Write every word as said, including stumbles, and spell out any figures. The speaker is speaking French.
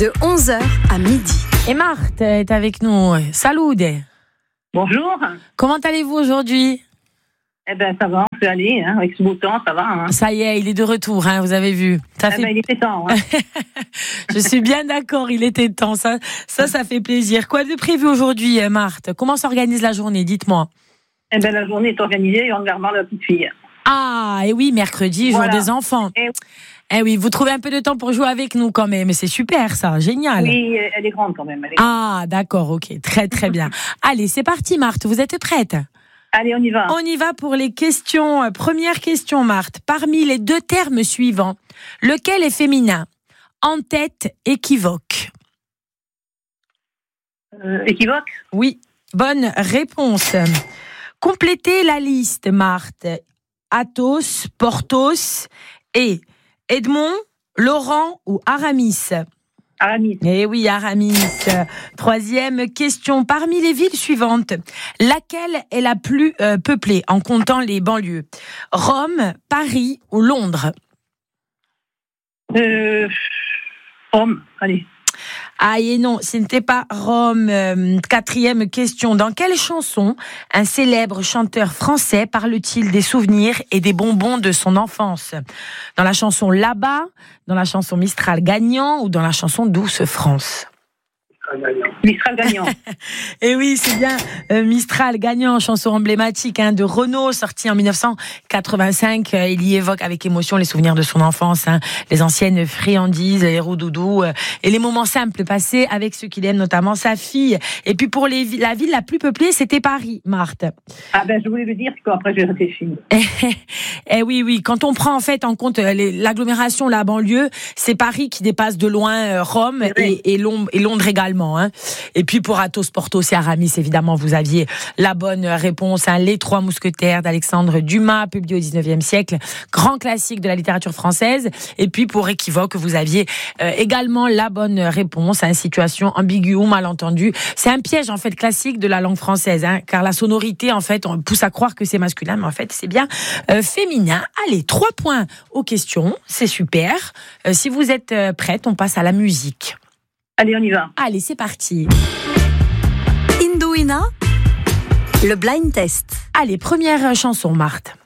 de onze heures à midi. Et Marthe est avec nous. Salut. Bonjour. Comment allez-vous aujourd'hui? Eh ben ça va, on peut aller, hein, avec ce beau temps, ça va. Hein. Ça y est, il est de retour, hein, vous avez vu. Ça eh fait... ben, il était temps. Hein. Je suis bien d'accord, il était temps. Ça, ça, ça fait plaisir. Quoi de prévu aujourd'hui, Marthe? Comment s'organise la journée? Dites-moi. Eh ben la journée est organisée en regardant la petite fille. Ah, et oui, mercredi, voilà. Jour des enfants. Et... Eh oui, vous trouvez un peu de temps pour jouer avec nous quand même. C'est super, ça, génial. Oui, elle est grande quand même. Elle est grande. Ah, d'accord, ok, très très bien. Allez, c'est parti, Marthe. Vous êtes prête? Allez, on y va. On y va pour les questions. Première question, Marthe. Parmi les deux termes suivants, lequel est féminin? En-tête, équivoque. Euh, équivoque? Oui, bonne réponse. Complétez la liste, Marthe. Athos, Porthos et Edmond, Laurent ou Aramis? Aramis. Eh oui, Aramis. Troisième question. Parmi les villes suivantes, laquelle est la plus euh, peuplée en comptant les banlieues? Rome, Paris ou Londres? Euh, Rome, allez. Ah et non, ce n'était pas Rome. Euh, quatrième question. Dans quelle chanson un célèbre chanteur français parle-t-il des souvenirs et des bonbons de son enfance? Dans la chanson Là-bas, dans la chanson Mistral gagnant ou dans la chanson Douce France? Mistral gagnant. Et oui, c'est bien euh, Mistral gagnant, chanson emblématique hein, de Renaud, sortie en dix-neuf cent quatre-vingt-cinq. Euh, il y évoque avec émotion les souvenirs de son enfance, hein, les anciennes friandises, les roues-doudou euh, et les moments simples passés avec ceux qu'il aime, notamment sa fille. Et puis pour les, la ville la plus peuplée, c'était Paris, Marthe. Ah ben je voulais le dire, qu'après j'ai réfléchi. Eh oui, oui, quand on prend en fait en compte les, l'agglomération, la banlieue, c'est Paris qui dépasse de loin euh, Rome et, et, Londres, et Londres également. Hein. Et puis pour Athos, Porthos et Aramis, évidemment, vous aviez la bonne réponse. Hein. Les Trois Mousquetaires d'Alexandre Dumas, publié au dix-neuvième siècle, grand classique de la littérature française. Et puis pour Équivoque, vous aviez euh, également la bonne réponse. Hein. Situation ambiguë ou malentendue. C'est un piège en fait classique de la langue française, hein, car la sonorité en fait on pousse à croire que c'est masculin, mais en fait c'est bien euh, féminin. Allez, trois points aux questions, c'est super. Euh, si vous êtes euh, prête, on passe à la musique. Allez, on y va. Allez, c'est parti. Indouina, le blind test. Allez, première chanson, Marthe.